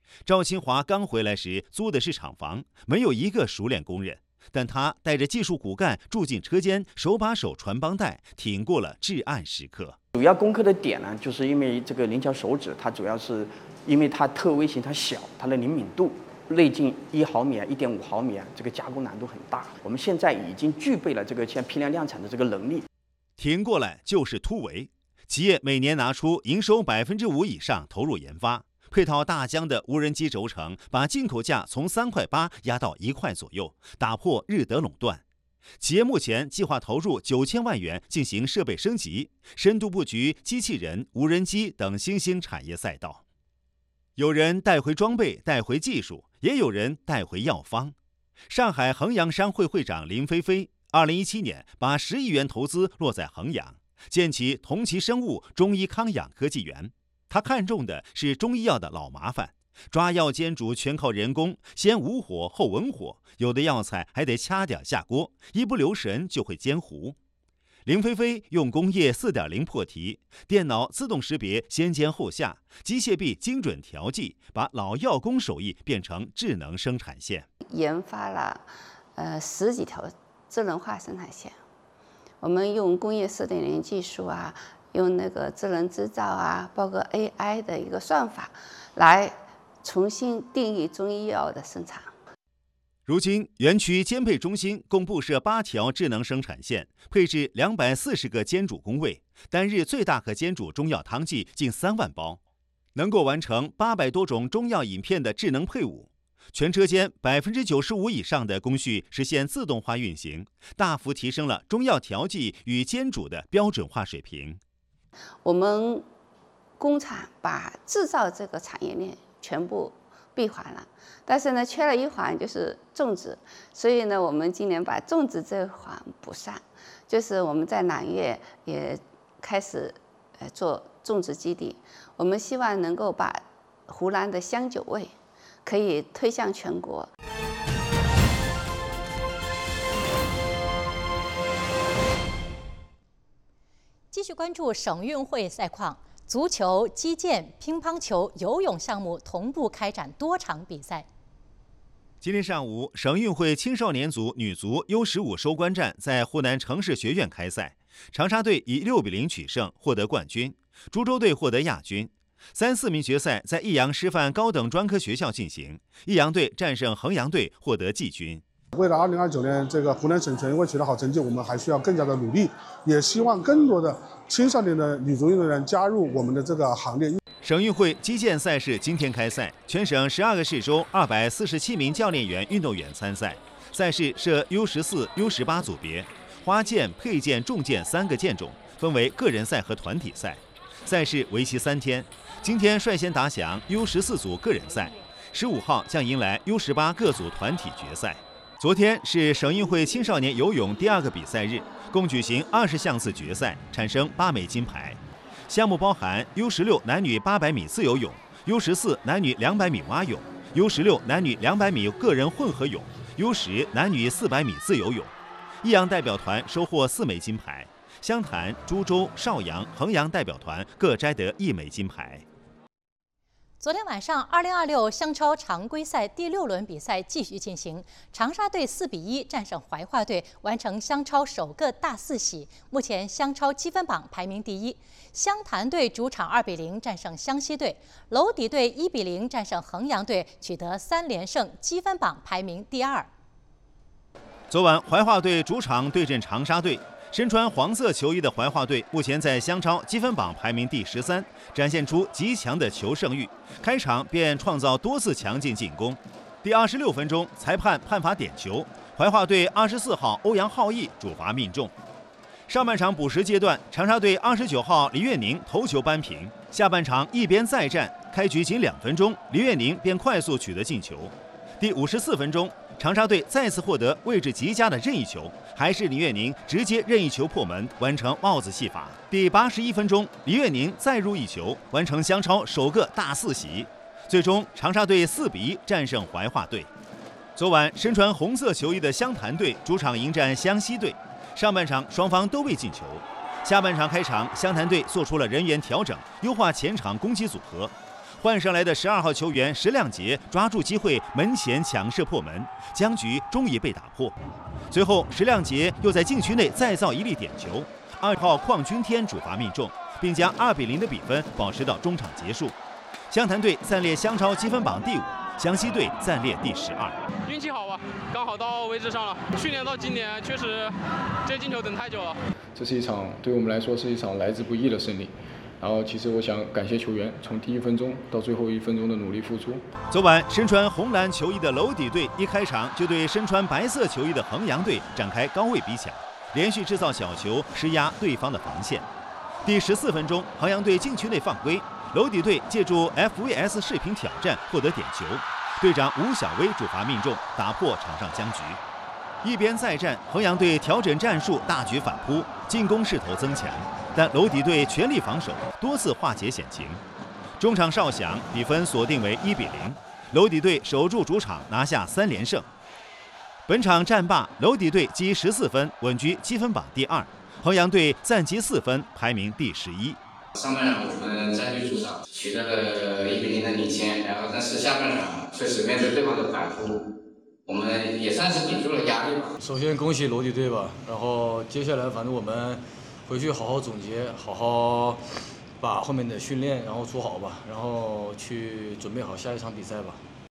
赵清华刚回来时租的是厂房，没有一个熟练工人，但他带着技术骨干住进车间，手把手传帮带，挺过了至暗时刻。 主要攻克的点呢，就是因为这个灵巧手指，它主要是因为它特微型，它小，它的灵敏度。内径1毫米、1.5毫米这个加工难度很大。我们现在已经具备了这个现在批量量产的这个能力。 挺过来就是突围，企业每年拿出营收5%以上投入研发，配套大疆的无人机轴承，把进口价从3.8块压到1块左右，打破日德垄断。企业目前计划投入9000万元进行设备升级，深度布局机器人、无人机等新兴产业赛道。有人带回装备，带回技术，也有人带回药方。上海衡阳商会会长林飞飞2017年把10亿元投资落在衡阳，建起同齐生物中医康养科技园。他看重的是中医药的老麻烦，抓药煎煮全靠人工，先无火后文火，有的药材还得掐点下锅，一不留神就会煎糊。林飞飞用工业4.0破题，电脑自动识别先煎后下，机械臂精准调剂，把老药工手艺变成智能生产线。 研发了10几条智能化生产线，我们用工业4.0技术啊，用那个智能制造啊，包括 AI 的一个算法，来重新定义中医药的生产。 如今，园区煎配中心共布设8条智能生产线，配置240个煎煮工位，单日最大可煎煮中药汤剂近3万包，能够完成800多种中药饮片的智能配伍。全车间95%以上的工序实现自动化运行，大幅提升了中药调剂与煎煮的标准化水平。 我们工厂把制造这个产业链全部闭环了，但是呢，缺了一环就是种植，所以呢，我们今年把种植这一环补上，就是我们在南岳也开始做种植基地，我们希望能够把湖南的香酒味可以推向全国。 继续关注省运会赛况。足球、击剑、乒乓球、游泳项目同步开展多场比赛。 今天上午，省运会青少年组女足 U15 收官战在湖南城市学院开赛，长沙队以6-0取胜，获得冠军；株洲队获得亚军。3、4名决赛在益阳师范高等专科学校进行，益阳队战胜衡阳队，获得季军。 为了2029年这个湖南省全运会取得好成绩，我们还需要更加的努力，也希望更多的青少年的女足运动员加入我们的这个行列。 省运会击剑赛事今天开赛，全省12个市州247名教练员、运动员参赛。赛事设 U14、U18 组别，花剑、佩剑、重剑3个剑种，分为个人赛和团体赛。赛事为期3天，今天率先打响 U14 组个人赛，15号将迎来 U18 各组团体决赛。昨天是省运会青少年游泳第2个比赛日，共举行20项次决赛，产生8枚金牌。项目包含 U16 男女800米自由泳、U14 男女200米蛙泳、U16 男女200米个人混合泳、U10 男女400米自由泳。益阳代表团收获4枚金牌，湘潭、株洲、邵阳、衡阳代表团各摘得1枚金牌。 昨天晚上，2026湘超常规赛第6轮比赛继续进行，长沙队4-1战胜怀化队，完成湘超首个大4喜。目前湘超积分榜排名第1。湘潭队主场2-0战胜湘西队，娄底队1-0战胜衡阳队，取得3连胜，积分榜排名第2。 昨晚怀化队主场对阵长沙队。身穿黄色球衣的怀化队目前在湘超积分榜排名第13，展现出极强的求胜欲，开场便创造多次强劲进攻。第26分钟，裁判判罚点球，怀化队24号欧阳浩毅主罚命中。上半场补时阶段，长沙队29号李月宁头球扳平。下半场一边再战，开局仅2分钟，李月宁便快速取得进球。第54分钟，长沙队再次获得位置极佳的任意球，还是李月宁直接任意球破门，完成帽子戏法。第81分钟，李月宁再入一球，完成湘超首个大4喜。最终，长沙队4-1战胜怀化队。昨晚，身穿红色球衣的湘潭队主场迎战湘西队，上半场双方都未进球。下半场开场，湘潭队做出了人员调整，优化前场攻击组合。 换上来的12号球员石亮杰抓住机会门前抢射破门，僵局终于被打破。随后石亮杰又在禁区内再造一粒点球，2号邝君天主罚命中，并将2-0的比分保持到中场结束。湘潭队暂列湘超积分榜第5，湘西队暂列第12。 运气好吧，刚好到位置上了。去年到今年确实这进球等太久了。 这是一场对我们来说是一场来之不易的胜利。然后，其实我想感谢球员从第1分钟到最后1分钟的努力付出。 昨晚身穿红蓝球衣的娄底队一开场就对身穿白色球衣的衡阳队展开高位逼抢，连续制造小球施压对方的防线。第14分钟，衡阳队禁区内犯规，娄底队借助 FVS 视频挑战获得点球，队长吴晓威主罚命中，打破场上僵局。一边再战，衡阳队调整战术，大举反扑，进攻势头增强，但娄底队全力防守，多次化解险情。中场哨响，比分锁定为1-0，娄底队守住主场，拿下3连胜。本场战罢，娄底队积14分，稳居积分榜第2，衡阳队暂积4分，排名第11。 上半场我们占据主场，取得了1-0的领先，然后但是下半场确实面对对方的反扑，我们也算是顶住了压力吧。 首先恭喜娄底队吧，然后接下来反正我们回去好好总结，好好把后面的训练然后做好吧，然后去准备好下一场比赛吧。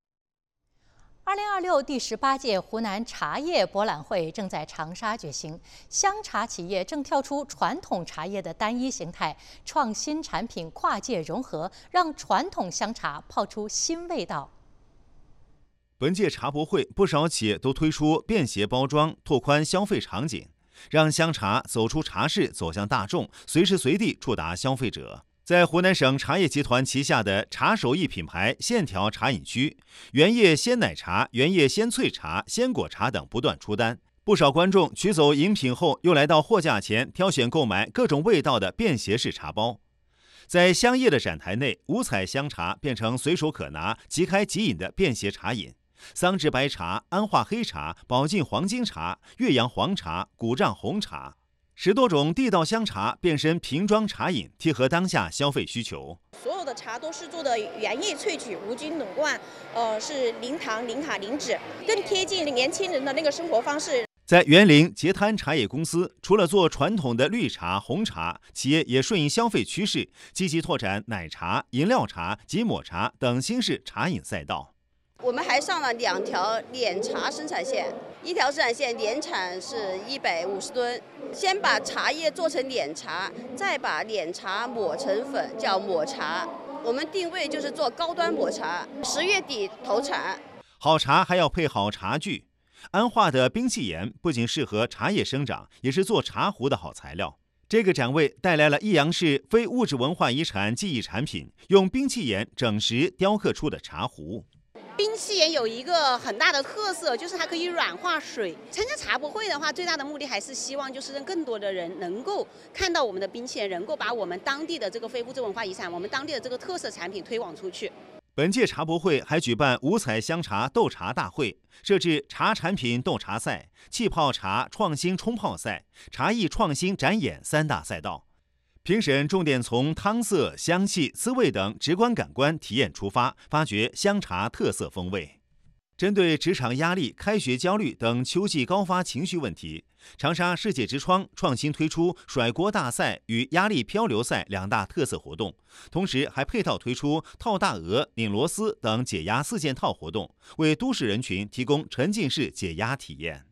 2026第18届湖南茶叶博览会正在长沙举行，香茶企业正跳出传统茶叶的单一形态，创新产品跨界融合，让传统香茶泡出新味道。 本届茶博会，不少企业都推出便携包装，拓宽消费场景，让香茶走出茶室，走向大众，随时随地触达消费者。在湖南省茶叶集团旗下的茶手艺品牌线条茶饮区，原叶鲜奶茶、原叶鲜脆茶、鲜果茶等不断出单。不少观众取走饮品后，又来到货架前挑选购买各种味道的便携式茶包。在香叶的展台内，五彩香茶变成随手可拿、即开即饮的便携茶饮。桑植白茶、安化黑茶、宝晋黄金茶、岳阳黄茶、古丈红茶，10多种地道香茶变身瓶装茶饮，贴合当下消费需求。 所有的茶都是做的原叶萃取，无菌冷罐，是零糖、零卡、零脂，更贴近年轻人的那个生活方式。 在园林截滩茶叶公司，除了做传统的绿茶、红茶，企业也顺应消费趋势，积极拓展奶茶、饮料茶及抹茶等新式茶饮赛道。 我们还上了2条碾茶生产线，一条生产线年产是150吨，先把茶叶做成碾茶，再把碾茶抹成粉，叫抹茶。我们定位就是做高端抹茶，10月底投产。 好茶还要配好茶具，安化的冰气岩不仅适合茶叶生长，也是做茶壶的好材料。这个展位带来了益阳市非物质文化遗产技艺产品，用冰气岩整石雕刻出的茶壶。 冰气岩有一个很大的特色，就是它可以软化水。参加茶博会的话，最大的目的还是希望就是让更多的人能够看到我们的冰气岩，能够把我们当地的这个非物质文化遗产，我们当地的这个特色产品推广出去。 本届茶博会还举办五彩香茶斗茶大会，设置茶产品斗茶赛、气泡茶创新冲泡赛、茶艺创新展演3大赛道。评审重点从汤色、香气、滋味等直观感官体验出发，发掘香茶特色风味。针对职场压力、开学焦虑等秋季高发情绪问题，长沙世界之窗创新推出甩锅大赛与压力漂流赛2大特色活动，同时还配套推出套大鹅、拧螺丝等解压4件套活动，为都市人群提供沉浸式解压体验。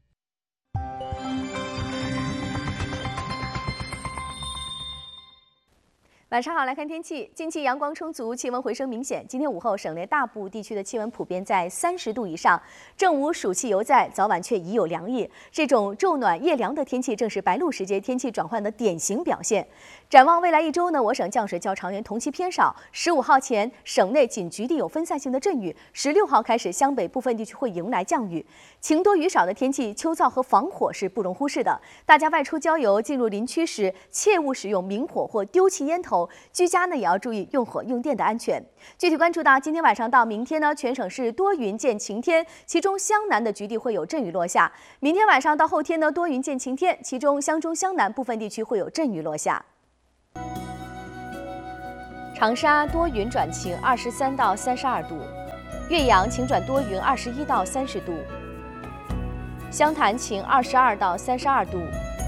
晚上好，来看天气。近期阳光充足，气温回升明显。今天午后，省内大部地区的气温普遍在30度以上。正午暑气犹在，早晚却已有凉意。这种昼暖夜凉的天气，正是白露时节天气转换的典型表现。展望未来1周呢，我省降水较常年同期偏少。15号前，省内仅局地有分散性的阵雨。16号开始，湘北部分地区会迎来降雨。晴多雨少的天气，秋燥和防火是不容忽视的。大家外出郊游、进入林区时，切勿使用明火或丢弃烟头。居家呢也要注意用火用电的安全。具体关注到今天晚上到明天呢，全省是多云见晴天，其中湘南的局地会有阵雨落下。明天晚上到后天呢，多云见晴天，其中湘中、湘南部分地区会有阵雨落下。 长沙多云转晴，23到32度；岳阳晴转多云，21到30度；湘潭晴，22到32度；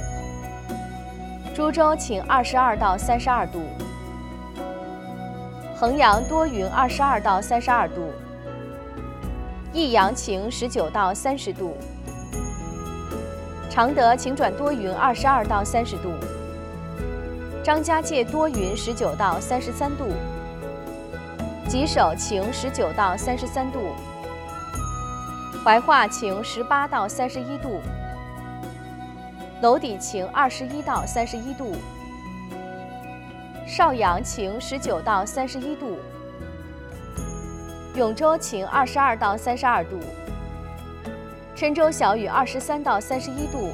株洲晴，22到32度；衡阳多云，22到32度；益阳晴，19到30度；常德晴转多云，22到30度；张家界多云，19到33度；吉首晴，19到33度；怀化晴，18到31度；娄底晴，21到31度；邵阳晴，19到31度；永州晴，22到32度；郴州小雨，23到31度；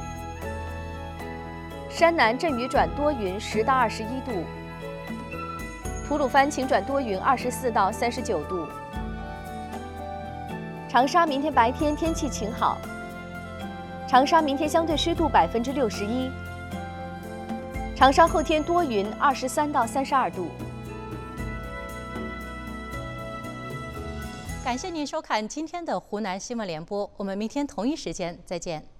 山南阵雨转多云，10到21度；吐鲁番晴转多云，24到39度；长沙明天白天天气晴好；长沙明天相对湿度61%；长沙后天多云，23到32度。 感谢您收看今天的湖南新闻联播，我们明天同一时间再见。